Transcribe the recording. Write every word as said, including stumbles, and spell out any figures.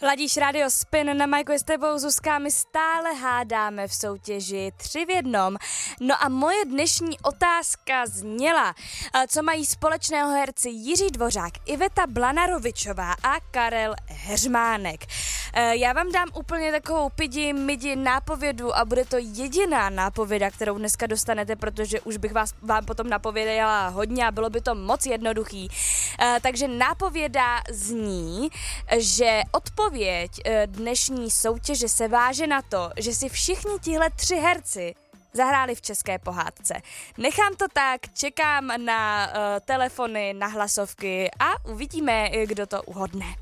Ladíš Radio Spin, na Majku je s tebou Zuzka, my stále hádáme v soutěži tři v jednom. No a moje dnešní otázka zněla, co mají společného herci Jiří Dvořák, Iveta Blanarovičová a Karel Heřmánek. Já vám dám úplně takovou pidi midi nápovědu a bude to jediná nápověda, kterou dneska dostanete, protože už bych vás vám potom napověděla hodně a bylo by to moc jednoduchý. Takže nápověda zní, že odpověď dnešní soutěže se váže na to, že si všichni tihle tři herci zahráli v české pohádce. Nechám to tak, čekám na uh, telefony, na hlasovky a uvidíme, kdo to uhodne.